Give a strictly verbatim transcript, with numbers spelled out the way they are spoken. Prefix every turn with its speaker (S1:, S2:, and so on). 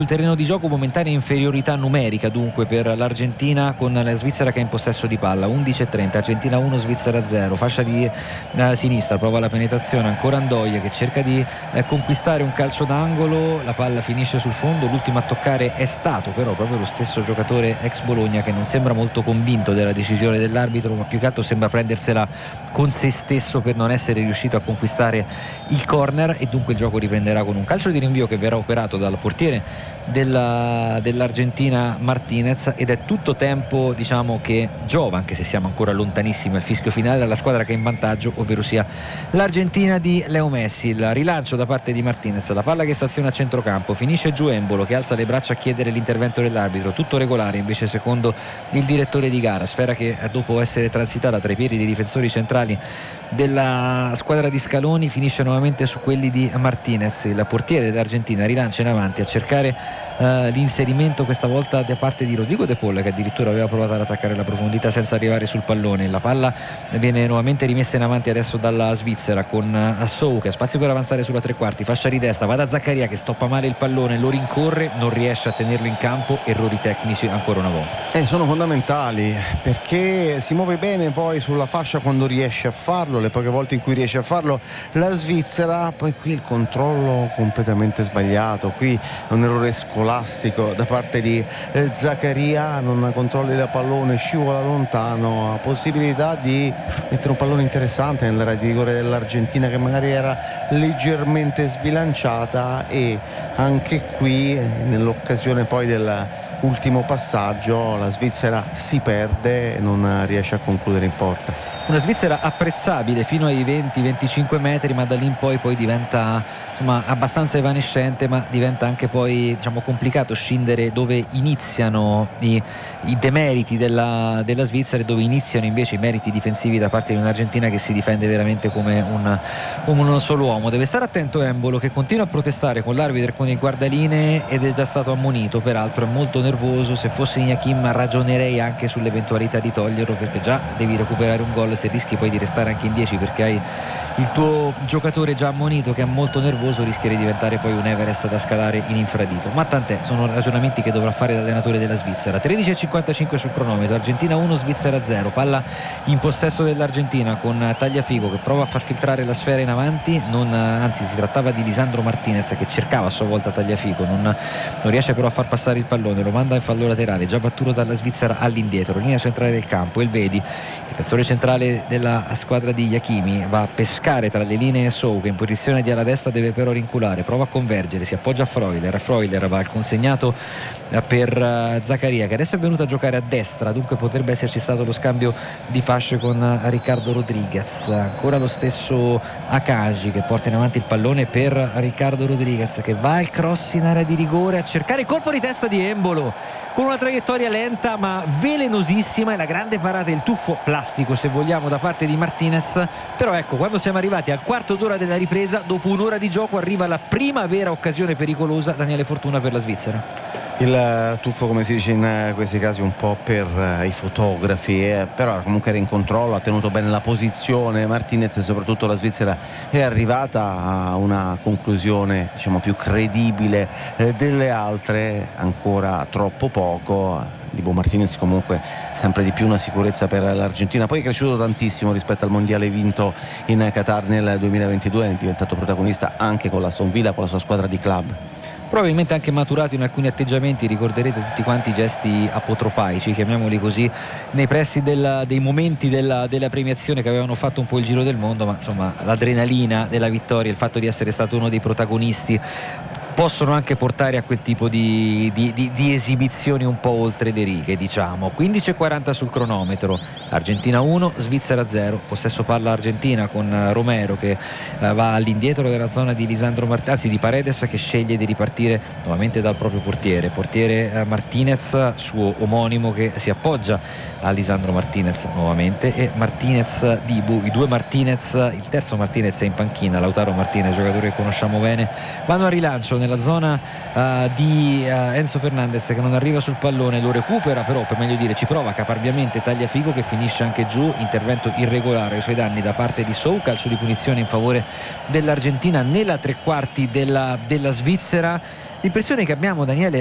S1: Il terreno di gioco, momentanea inferiorità numerica dunque per l'Argentina, con la Svizzera che è in possesso di palla. Undici e trenta, Argentina uno, Svizzera zero. Fascia di eh, sinistra, prova la penetrazione, ancora Ndoye che cerca di eh, conquistare un calcio d'angolo, la palla finisce sul fondo. L'ultimo a toccare è stato però proprio lo stesso giocatore ex Bologna, che non sembra molto convinto della decisione dell'arbitro, ma più che altro sembra prendersela con se stesso per non essere riuscito a conquistare il corner, e dunque il gioco riprenderà con un calcio di rinvio che verrà operato dal portiere Della, dell'Argentina Martinez, ed è tutto tempo, diciamo, che giova, anche se siamo ancora lontanissimi al fischio finale, alla squadra che è in vantaggio, ovvero sia l'Argentina di Leo Messi. Il rilancio da parte di Martinez, la palla che staziona a centrocampo, finisce giù Embolo che alza le braccia a chiedere l'intervento dell'arbitro, tutto regolare invece secondo il direttore di gara. Sfera che dopo essere transitata tra i piedi dei difensori centrali della squadra di Scaloni finisce nuovamente su quelli di Martinez. Il portiere dell'Argentina rilancia in avanti a cercare uh, l'inserimento, questa volta da parte di Rodrigo De Paul, che addirittura aveva provato ad attaccare la profondità senza arrivare sul pallone. La palla viene nuovamente rimessa in avanti adesso dalla Svizzera con uh, Souke, spazio per avanzare sulla tre quarti, fascia di destra, va da Zaccaria che stoppa male il pallone, lo rincorre, non riesce a tenerlo in campo. Errori tecnici ancora una volta.
S2: Eh, sono fondamentali, perché si muove bene poi sulla fascia quando riesce a farlo, le poche volte in cui riesce a farlo la Svizzera. Poi qui il controllo completamente sbagliato, qui un errore scolastico da parte di eh, Zaccaria, non controlli il pallone, scivola lontano, ha possibilità di mettere un pallone interessante nell'area di rigore dell'Argentina, che magari era leggermente sbilanciata, e anche qui nell'occasione poi del ultimo passaggio la Svizzera si perde e non riesce a concludere in porta.
S1: Una Svizzera apprezzabile fino ai venti venticinque metri, ma da lì in poi poi diventa insomma abbastanza evanescente, ma diventa anche poi, diciamo, complicato scindere dove iniziano i, i demeriti della, della Svizzera e dove iniziano invece i meriti difensivi da parte di un'Argentina che si difende veramente come un, come uno solo uomo. Deve stare attento Embolo, che continua a protestare con l'arbitro e con il guardalinee, ed è già stato ammonito, peraltro è molto nervoso. Se fossi Iñaki ragionerei anche sull'eventualità di toglierlo, perché già devi recuperare un gol, se rischi poi di restare anche in dieci perché hai il tuo giocatore già ammonito che è molto nervoso, rischia di diventare poi un Everest da scalare in infradito. Ma tant'è, sono ragionamenti che dovrà fare l'allenatore della Svizzera. Tredici e cinquantacinque sul cronometro, Argentina uno, Svizzera zero. Palla in possesso dell'Argentina con Tagliafico che prova a far filtrare la sfera in avanti, non, anzi si trattava di Lisandro Martinez che cercava a sua volta Tagliafico, non, non riesce però a far passare il pallone, lo manda in fallo laterale, già battuto dalla Svizzera all'indietro, linea centrale del campo. Elvedi, difensore centrale della squadra di Iachimi, va a pescare tra le linee Sou, che in posizione di ala destra deve però rinculare, prova a convergere, si appoggia a Freuler, Freuler va al consegnato per Zaccaria, che adesso è venuto a giocare a destra, dunque potrebbe esserci stato lo scambio di fasce con Riccardo Rodriguez. Ancora lo stesso Akanji che porta in avanti il pallone per Riccardo Rodriguez, che va al cross in area di rigore a cercare il colpo di testa di Embolo con una traiettoria lenta ma velenosissima, e la grande parata, il tuffo plastico se vogliamo da parte di Martinez. Però ecco, quando siamo arrivati al quarto d'ora della ripresa, dopo un'ora di gioco, arriva la prima vera occasione pericolosa, Daniele Fortuna, per la Svizzera.
S2: Il tuffo, come si dice in questi casi, un po' per uh, i fotografi, eh, però comunque era in controllo, ha tenuto bene la posizione Martinez, e soprattutto la Svizzera è arrivata a una conclusione, diciamo, più credibile eh, delle altre. Ancora troppo poco. Dibu Martinez comunque sempre di più una sicurezza per l'Argentina, poi è cresciuto tantissimo rispetto al mondiale vinto in Qatar nel duemilaventidue, è diventato protagonista anche con l'Aston Villa, con la sua squadra di club.
S1: Probabilmente anche maturato in alcuni atteggiamenti, ricorderete tutti quanti i gesti apotropaici, chiamiamoli così, nei pressi della, dei momenti della, della premiazione, che avevano fatto un po' il giro del mondo, ma insomma l'adrenalina della vittoria, il fatto di essere stato uno dei protagonisti, possono anche portare a quel tipo di, di, di, di esibizioni un po' oltre le righe, diciamo. Quindici e quaranta sul cronometro, Argentina uno, Svizzera zero. Possesso palla Argentina con Romero che eh, va all'indietro della zona di Lisandro Mart- anzi di Paredes, che sceglie di ripartire nuovamente dal proprio portiere portiere eh, Martinez, suo omonimo, che si appoggia a Lisandro Martinez nuovamente, e Martinez Dibu, i due Martinez, il terzo Martinez è in panchina, Lautaro Martinez, giocatore che conosciamo bene, vanno a rilancio nella zona uh, di uh, Enzo Fernandez, che non arriva sul pallone, lo recupera però, per meglio dire ci prova caparbiamente Tagliafico, che finisce anche giù, intervento irregolare ai suoi danni da parte di Sou, calcio di punizione in favore dell'Argentina nella tre quarti della, della Svizzera. l'impressione che abbiamo, Daniele,